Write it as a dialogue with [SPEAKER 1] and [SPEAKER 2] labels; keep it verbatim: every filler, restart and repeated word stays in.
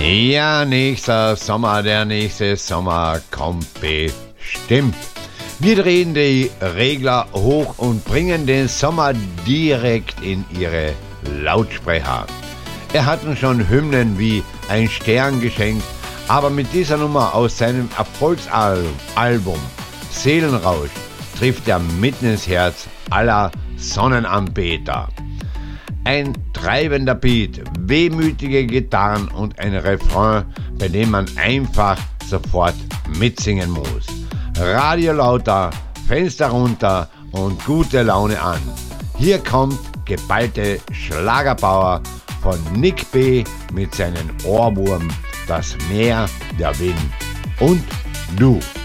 [SPEAKER 1] Ja, nächster Sommer, der nächste Sommer kommt bestimmt. Wir drehen die Regler hoch und bringen den Sommer direkt in Ihre Lautsprecher. Er hat uns schon Hymnen wie Ein Stern geschenkt, aber mit dieser Nummer aus seinem Erfolgsalbum Seelenrausch trifft er mitten ins Herz aller Sonnenanbeter. Ein treibender Beat, wehmütige Gitarren und ein Refrain, bei dem man einfach sofort mitsingen muss. Radio lauter, Fenster runter und gute Laune an. Hier kommt geballte Schlagerpower von Nick B. mit seinen Ohrwurm Das Meer, der Wind und du.